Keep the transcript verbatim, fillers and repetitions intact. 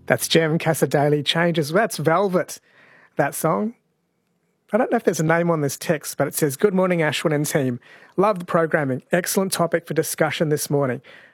That's Jem Casa Daily Changes. That's Velvet, that song. I don't know if there's a name on this text, but it says, "Good morning, Ashwin and team. Love the programming. Excellent topic for discussion this morning.